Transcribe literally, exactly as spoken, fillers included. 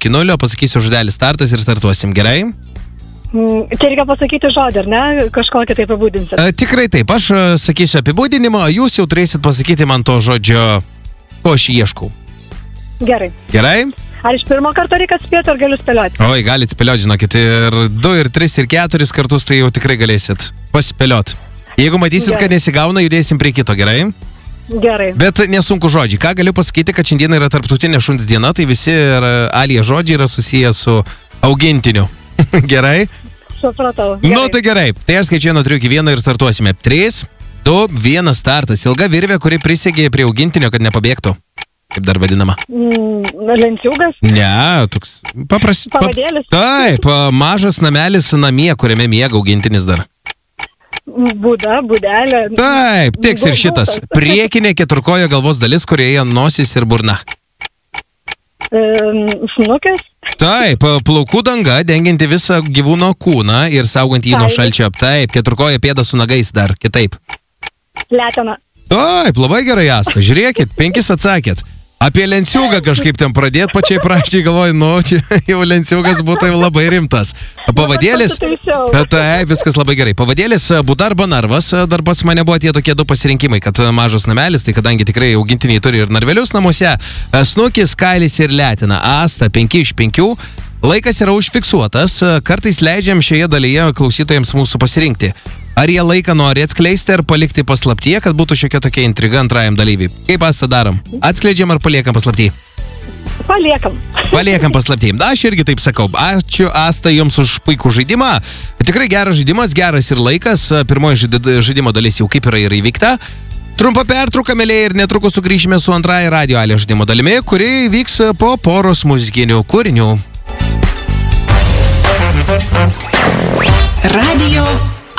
iki nulio, pasakysiu žodelį startas ir startuosim, gerai? Čia reikia pasakyti žodį, ar ne? Kažkokį tai apibūdinsit. E, tikrai taip, aš e, sakysiu apibūdinimą, o jūs jau turėsit pasakyti man to žodžio, ko aš ieškau. Gerai. Gerai? Ar iš pirmo karto reikia spėti, ar galiu spėlioti? Oi, galit spėlioti, žinokit, ir du, ir tris, ir keturis kartus, tai jau tikrai galėsit paspėlioti. Jeigu matysit, Gerai. kad nesigauna, judėsim prie kito, gerai? Gerai. Bet nesunku žodžiai. Ką galiu pasakyti, kad šiandien yra tarptautinė šuns diena, tai visi alie žodžiai yra susiję su augintiniu. Gerai? Supratau. Gerai. Nu, tai gerai. Tai aš skaičiuoju nuo trijų iki vieno ir startuosime. trys, du, vienas startas. Ilga virvė, kuri prisegė prie augintinio, kad nepabėgtų. Kaip dar vadinama? Mm, lenciūgas? Ne, toks paprastas. Pavadėlis? Taip, mažas namelis namie, kuriame miega augintinis dar. Būda, būdelė. Taip, tiks ir šitas. Priekinė keturkojo galvos dalis, kurioje nosis ir burna. Um, snukis? Taip, plaukų danga, dengianti visą gyvūno kūną ir saugant jį nuo Kailis. šalčio. Taip, keturkojo pėda su nagais dar, kitaip. Letena. Taip, labai gerai, Asta. Žiūrėkit, penkis atsakėt. Apie lenciūgą kažkaip ten pradėt pačiai praščiai, galvoju, nu, čia jau lenciūgas būtų jau labai rimtas. Pavadėlis? Taip, viskas labai gerai. Pavadėlis būda arba narvas. Dar pas mane buvo tie tokie du pasirinkimai, kad mažas namelis, tai kadangi tikrai augintiniai turi ir narvelius namuose, snukis, kailis ir letina. Asta, penki iš penkių. Laikas yra užfiksuotas. Kartais leidžiam šioje dalyje klausytojams mūsų pasirinkti. Ar jie laiką nori atskleisti ar palikti paslaptyje, kad būtų šiokia tokia intriga antrajam dalyviui? Kaip Asta darom? Atskleidžiam ar paliekam paslaptyje? Paliekam. Paliekam paslaptyje. Aš irgi taip sakau. Ačiū, Asta, jums už puikų žaidimą. Tikrai geras žaidimas, geras ir laikas. Pirmoji žaidimo dalis jau kaip yra ir įvykta. Trumpa pertrauka, mėlyje, ir netrukus sugrįšime su antrąja Radio Alia žaidimo dalimi, kuri vyks po poros muzikinių kūrinių. Radio